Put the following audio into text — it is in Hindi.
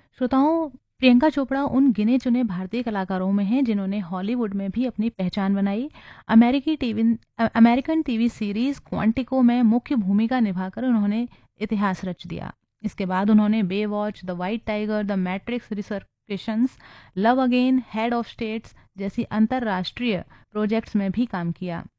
श्रोताओं, प्रियंका चोपड़ा उन गिने-चुने भारतीय कलाकारों में हैं जिन्होंने हॉलीवुड में भी अपनी पहचान बनाई। अमेरिकन टीवी सीरीज़ क्वांटिको में मुख्य भूमिका निभाकर उन्होंने इतिहास रच दिया। इसके बाद उन्होंने Baywatch, the white tiger, the matrix रिसर्केशंस, love again, head of states जैसी अंतर्राष्ट्रीय प्रोजेक्ट्स में भी काम किया।